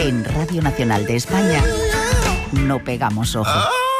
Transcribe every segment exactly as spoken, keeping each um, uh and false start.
En Radio Nacional de España no pegamos ojo.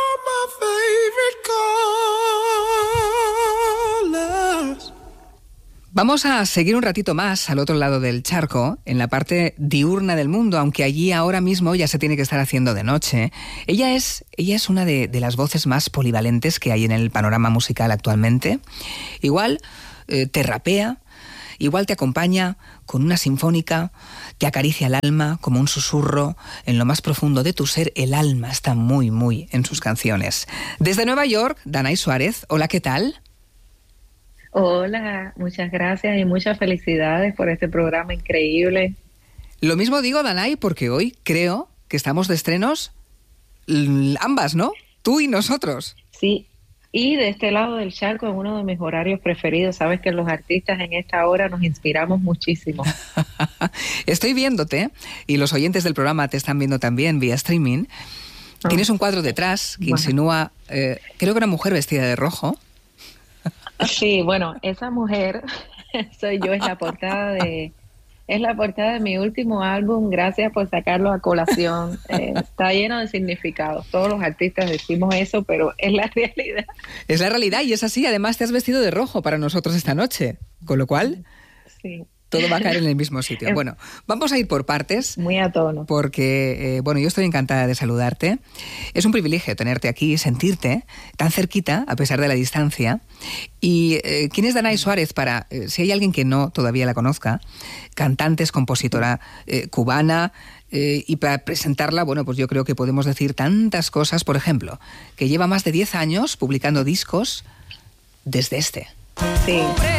Vamos a seguir un ratito más al otro lado del charco, en la parte diurna del mundo, aunque allí ahora mismo ya se tiene que estar haciendo de noche. Ella es, ella es una de, de las voces más polivalentes que hay en el panorama musical actualmente. Igual eh, te rapea, igual te acompaña con una sinfónica, te acaricia el alma como un susurro. En lo más profundo de tu ser, el alma está muy, muy en sus canciones. Desde Nueva York, Danay Suárez, hola, ¿qué tal? Hola, muchas gracias y muchas felicidades por este programa increíble. Lo mismo digo, Danay, porque hoy creo que estamos de estrenos ambas, ¿no? Tú y nosotros. Sí, y de este lado del charco es uno de mis horarios preferidos. Sabes que los artistas en esta hora nos inspiramos muchísimo. Estoy viéndote y los oyentes del programa te están viendo también vía streaming. Oh. Tienes un cuadro detrás que bueno. insinúa, eh, creo que una mujer vestida de rojo. Sí, bueno, esa mujer soy yo, es la portada de es la portada de mi último álbum. Gracias por sacarlo a colación. Eh, está lleno de significados. Todos los artistas decimos eso, pero es la realidad. Es la realidad y es así. Además, te has vestido de rojo para nosotros esta noche, con lo cual sí. todo va a caer en el mismo sitio. Bueno, vamos a ir por partes. Muy a tono. Porque, eh, bueno, yo estoy encantada de saludarte. Es un privilegio tenerte aquí, sentirte tan cerquita, a pesar de la distancia. Y eh, ¿quién es Danay Suárez? Para, eh, si hay alguien que no todavía la conozca, cantante, es compositora eh, cubana, eh, y para presentarla, bueno, pues yo creo que podemos decir tantas cosas. Por ejemplo, que lleva más de diez años publicando discos desde este. Sí.